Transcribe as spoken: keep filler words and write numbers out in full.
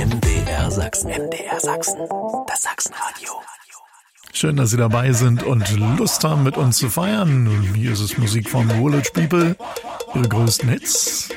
M D R Sachsen. M D R Sachsen. Das Sachsenradio. Schön, dass Sie dabei sind und Lust haben, mit uns zu feiern. Hier ist es Musik von Village People. Ihre größten Hits